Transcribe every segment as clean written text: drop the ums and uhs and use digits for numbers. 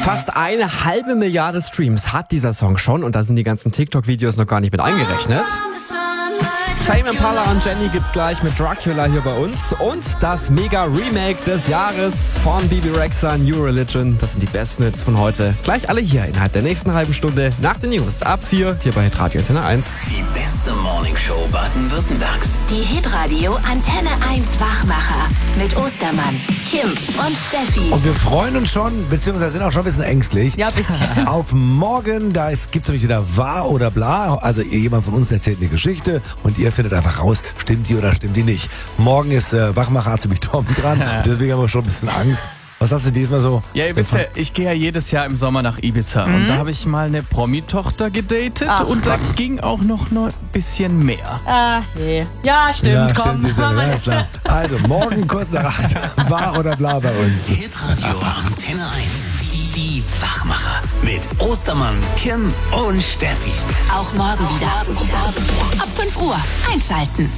Fast 1,5 Milliarde Streams hat dieser Song schon und da sind die ganzen TikTok-Videos noch gar nicht mit eingerechnet. Tame Impala und Jenny gibt's gleich mit Dracula hier bei uns und das Mega-Remake des Jahres von Bebe Rexha, New Religion. Das sind die besten Hits von heute. Gleich alle hier innerhalb der nächsten halben Stunde nach den News ab 4 hier bei Hitradio Antenne 1. Die beste Morningshow Baden-Württembergs. Die Hitradio Antenne 1 Wachmacher mit Ostermann, Kim und Steffi. Und wir freuen uns schon, beziehungsweise sind auch schon ein bisschen ängstlich. Ja, ein bisschen. Auf morgen, da gibt es nämlich wieder wahr oder bla. Also jemand von uns erzählt eine Geschichte und ihr findet einfach raus, stimmt die oder stimmt die nicht. Morgen ist Wachmacher Azubik Tom dran, deswegen haben wir schon ein bisschen Angst. Was hast du diesmal so? Ja, ihr wisst ja, ich gehe ja jedes Jahr im Sommer nach Ibiza und da habe ich mal eine Promi-Tochter gedatet und da ging auch noch ein bisschen mehr. Nee. Ja, stimmt, komm. Stimmt, ja, ist klar. Also, morgen kurz nach 8, wahr oder bla bei uns. Hitradio Antenne 1. Die Wachmacher mit Ostermann, Kim und Steffi. Auch morgen wieder. Ab 5 Uhr einschalten.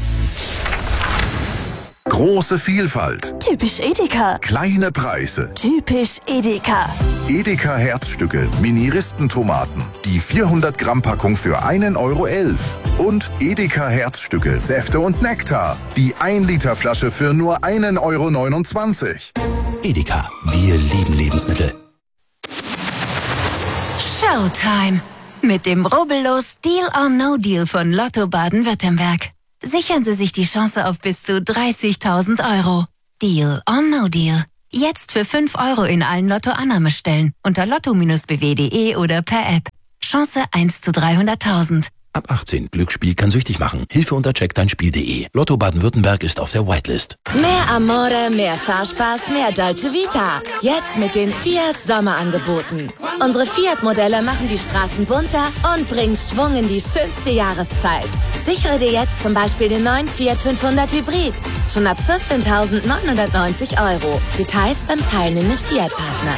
Große Vielfalt, Typisch Edeka. kleine Preise. Typisch Edeka. Edeka Herzstücke, Mini-Ristentomaten. Die 400 Gramm Packung für 1,11 Euro. Und Edeka Herzstücke, Säfte und Nektar. Die 1 Liter Flasche für nur 1,29 Euro. Edeka, wir lieben Lebensmittel. Showtime. Mit dem rubbellos Deal or No Deal von Lotto Baden-Württemberg. Sichern Sie sich die Chance auf bis zu 30.000 Euro. Deal or No Deal. Jetzt für 5 Euro in allen Lotto-Annahmestellen unter lotto-bw.de oder per App. Chance 1 zu 300.000. Ab 18. Glücksspiel kann süchtig machen. Hilfe unter checkdeinspiel.de. Lotto Baden-Württemberg ist auf der Whitelist. Mehr Amore, mehr Fahrspaß, mehr Dolce Vita. Jetzt mit den Fiat Sommerangeboten. Unsere Fiat-Modelle machen die Straßen bunter und bringen Schwung in die schönste Jahreszeit. Sichere dir jetzt zum Beispiel den neuen Fiat 500 Hybrid. Schon ab 14.990 Euro. Details beim teilnehmenden Fiat-Partner.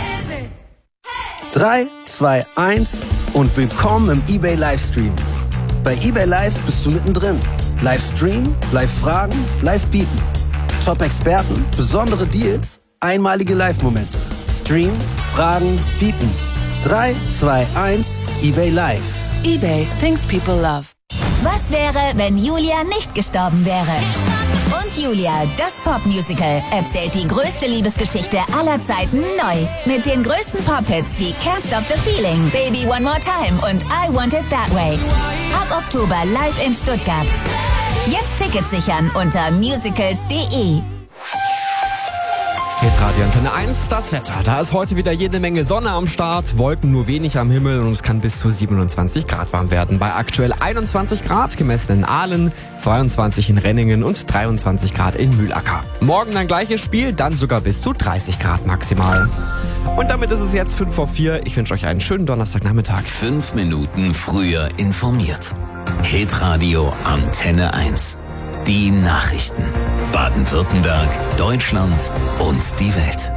3, 2, 1 und willkommen im eBay Livestream. Bei eBay Live bist du mittendrin. Livestream, Live-Fragen, Live-Bieten. Top-Experten, besondere Deals, einmalige Live-Momente. Stream, Fragen, Bieten. 3, 2, 1, eBay Live. eBay, things people love. Was wäre, wenn Julia nicht gestorben wäre? Und Julia, das Popmusical, erzählt die größte Liebesgeschichte aller Zeiten neu. Mit den größten Pop-Hits wie Can't Stop the Feeling, Baby One More Time und I Want It That Way. Ab Oktober live in Stuttgart. Jetzt Tickets sichern unter musicals.de. Hitradio Antenne 1, das Wetter. Da ist heute wieder jede Menge Sonne am Start, Wolken nur wenig am Himmel und es kann bis zu 27 Grad warm werden. Bei aktuell 21 Grad gemessen in Aalen, 22 in Renningen und 23 Grad in Mühlacker. Morgen dann gleiches Spiel, dann sogar bis zu 30 Grad maximal. Und damit ist es jetzt 5 vor 4. Ich wünsche euch einen schönen Donnerstagnachmittag. 5 Minuten früher informiert. Hitradio Antenne 1. Die Nachrichten. Baden-Württemberg, Deutschland und die Welt.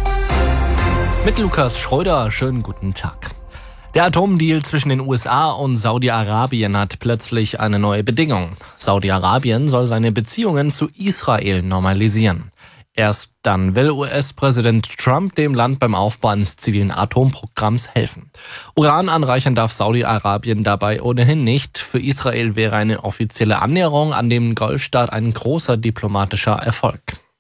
Mit Lukas Schröder, schönen guten Tag. Der Atomdeal zwischen den USA und Saudi-Arabien hat plötzlich eine neue Bedingung. Saudi-Arabien soll seine Beziehungen zu Israel normalisieren. Erst dann will US-Präsident Trump dem Land beim Aufbau eines zivilen Atomprogramms helfen. Uran anreichern darf Saudi-Arabien dabei ohnehin nicht. Für Israel wäre eine offizielle Annäherung an den Golfstaat ein großer diplomatischer Erfolg.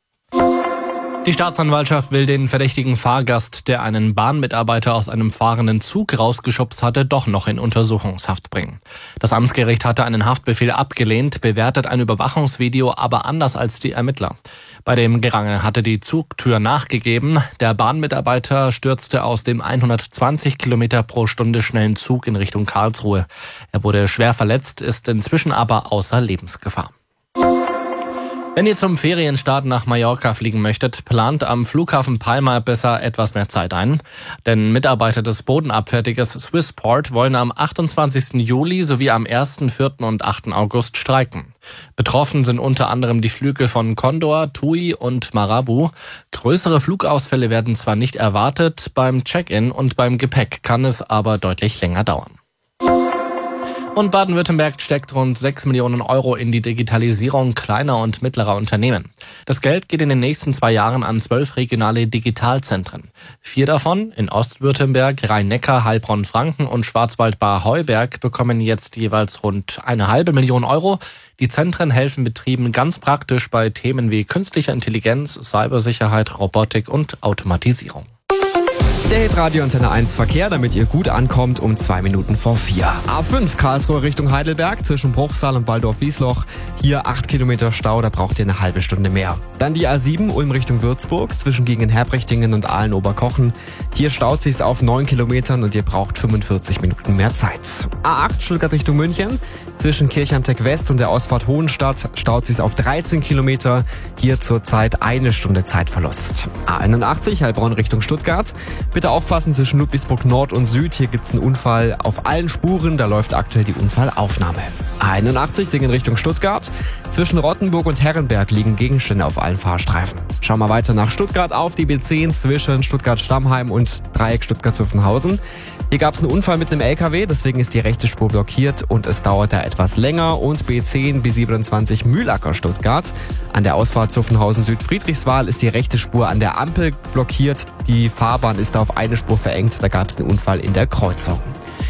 Die Staatsanwaltschaft will den verdächtigen Fahrgast, der einen Bahnmitarbeiter aus einem fahrenden Zug rausgeschubst hatte, doch noch in Untersuchungshaft bringen. Das Amtsgericht hatte einen Haftbefehl abgelehnt, bewertet ein Überwachungsvideo aber anders als die Ermittler. Bei dem Gerangel hatte die Zugtür nachgegeben. Der Bahnmitarbeiter stürzte aus dem 120 Kilometer pro Stunde schnellen Zug in Richtung Karlsruhe. Er wurde schwer verletzt, ist inzwischen aber außer Lebensgefahr. Wenn ihr zum Ferienstart nach Mallorca fliegen möchtet, plant am Flughafen Palma besser etwas mehr Zeit ein. Denn Mitarbeiter des Bodenabfertigers Swissport wollen am 28. Juli sowie am 1., 4. und 8. August streiken. Betroffen sind unter anderem die Flüge von Condor, TUI und Marabu. Größere Flugausfälle werden zwar nicht erwartet, beim Check-in und beim Gepäck kann es aber deutlich länger dauern. Und Baden-Württemberg steckt rund 6 Millionen Euro in die Digitalisierung kleiner und mittlerer Unternehmen. Das Geld geht in den nächsten 2 Jahren an 12 regionale Digitalzentren. 4 davon in Ostwürttemberg, Rhein-Neckar, Heilbronn-Franken und Schwarzwald-Baar-Heuberg bekommen jetzt jeweils rund 1,5 Million Euro. Die Zentren helfen Betrieben ganz praktisch bei Themen wie künstlicher Intelligenz, Cybersicherheit, Robotik und Automatisierung. Der Hitradio Antenne 1 Verkehr, damit ihr gut ankommt, um 2 Minuten vor 4. A5 Karlsruhe Richtung Heidelberg zwischen Bruchsal und Waldorf-Wiesloch. Hier 8 Kilometer Stau, da braucht ihr eine halbe Stunde mehr. Dann die A7 Ulm Richtung Würzburg zwischen Gegen-Herbrichtingen und Aalen-Oberkochen. Hier staut sich's auf 9 Kilometern und ihr braucht 45 Minuten mehr Zeit. A8 Stuttgart Richtung München zwischen Kirchheimteck West und der Ausfahrt Hohenstadt staut sich's auf 13 Kilometer. Hier zurzeit 1 Stunde Zeitverlust. A81 Heilbronn Richtung Stuttgart. Bitte aufpassen zwischen Ludwigsburg Nord und Süd. Hier gibt's einen Unfall auf allen Spuren. Da läuft aktuell die Unfallaufnahme. A81 Singen Richtung Stuttgart. Zwischen Rottenburg und Herrenberg liegen Gegenstände auf allen Fahrstreifen. Schauen wir weiter nach Stuttgart auf die B10 zwischen Stuttgart-Stammheim und Dreieck Stuttgart-Zuffenhausen. Hier gab es einen Unfall mit einem LKW, deswegen ist die rechte Spur blockiert und es dauert da etwas länger. Und B10, B27 Mühlacker Stuttgart. An der Ausfahrt Zuffenhausen Südfriedrichswal ist die rechte Spur an der Ampel blockiert. Die Fahrbahn ist da auf eine Spur verengt, da gab es einen Unfall in der Kreuzung.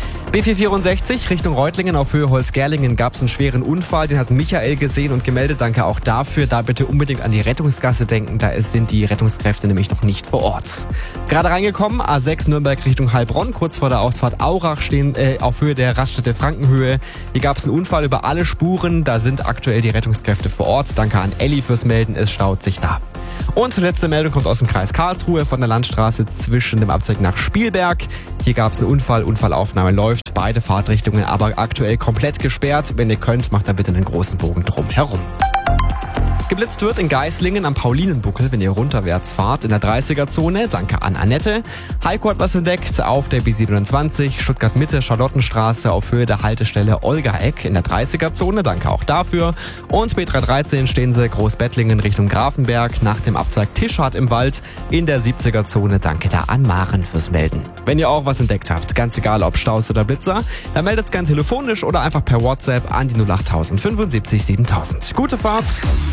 B464 Richtung Reutlingen auf Höhe Holzgerlingen gab es einen schweren Unfall. Den hat Michael gesehen und gemeldet. Danke auch dafür. Da bitte unbedingt an die Rettungsgasse denken. Da sind die Rettungskräfte nämlich noch nicht vor Ort. Gerade reingekommen, A6 Nürnberg Richtung Heilbronn. Kurz vor der Ausfahrt Aurach stehen auf Höhe der Raststätte Frankenhöhe. Hier gab es einen Unfall über alle Spuren. Da sind aktuell die Rettungskräfte vor Ort. Danke an Elli fürs Melden. Es staut sich da. Und die letzte Meldung kommt aus dem Kreis Karlsruhe von der Landstraße zwischen dem Abzweig nach Spielberg. Hier gab es einen Unfall, Unfallaufnahme läuft. Beide Fahrtrichtungen aber aktuell komplett gesperrt. Wenn ihr könnt, macht da bitte einen großen Bogen drum herum. Geblitzt wird in Geislingen am Paulinenbuckel, wenn ihr runterwärts fahrt in der 30er-Zone. Danke an Annette. Heiko hat was entdeckt auf der B27 Stuttgart-Mitte, Charlottenstraße auf Höhe der Haltestelle Olgaeck in der 30er-Zone. Danke auch dafür. Und B313 stehen sie Großbettlingen Richtung Grafenberg nach dem Abzweig Tischhardt im Wald in der 70er-Zone. Danke da an Maren fürs Melden. Wenn ihr auch was entdeckt habt, ganz egal ob Staus oder Blitzer, dann meldet's gern telefonisch oder einfach per WhatsApp an die 08000 75 7000. Gute Fahrt!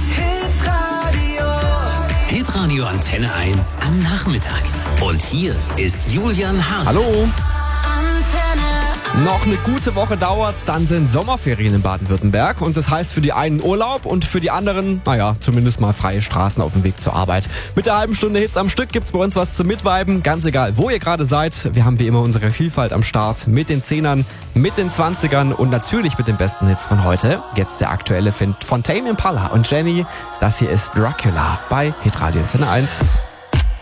Hitradio Antenne 1 am Nachmittag. Und hier ist Julian Hase. Hallo! Noch eine gute Woche dauert's, dann sind Sommerferien in Baden-Württemberg und das heißt für die einen Urlaub und für die anderen, naja, zumindest mal freie Straßen auf dem Weg zur Arbeit. Mit der halben Stunde Hits am Stück gibt's bei uns was zum Mitviben, ganz egal wo ihr gerade seid. Wir haben wie immer unsere Vielfalt am Start mit den 10ern, mit den 20ern und natürlich mit den besten Hits von heute. Jetzt der aktuelle Find von Tame Impala und Jenny. Das hier ist Dracula bei Hitradio Antenne 1.